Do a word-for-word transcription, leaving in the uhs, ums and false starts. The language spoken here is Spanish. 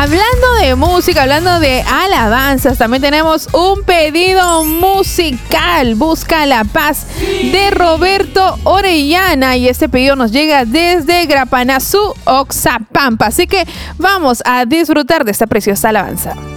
hablando de música, hablando de alabanzas, también tenemos un pedido musical. Busca la paz de Roberto Orellana. Y este pedido nos llega desde Grapanazú, Oxapampa. Así que vamos a disfrutar de esta preciosa alabanza.